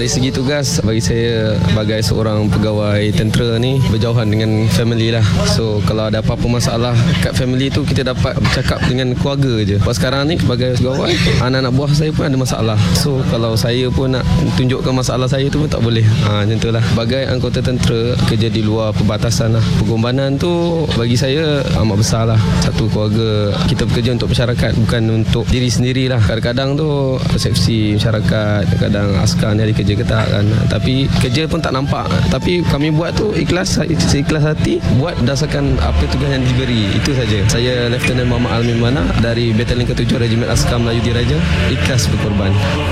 Dari segi tugas, bagi saya sebagai seorang pegawai tentera ni, berjauhan dengan family lah. So kalau ada apa-apa masalah kat family tu, kita dapat bercakap dengan keluarga je. Sebab sekarang ni sebagai pegawai, anak-anak buah saya pun ada masalah. So kalau saya pun nak tunjukkan masalah saya tu pun tak boleh. Macam tu lah. Sebagai anggota tentera, kerja di luar perbatasan lah. Pengorbanan tu bagi saya amat besar lah. Satu keluarga, kita bekerja untuk masyarakat, bukan untuk diri sendiri lah. Kadang-kadang tu persepsi masyarakat, kadang askar ni ada kerja ke tak kan. Tapi kerja pun tak nampak. Tapi kami buat tu ikhlas, seikhlas hati, buat berdasarkan apa tugas yang diberi. Itu saja. Saya Lieutenant Muhammad Almin Mana dari Batalion ke-7 Regimen Askar Melayu Diraja, ikhlas berkorban.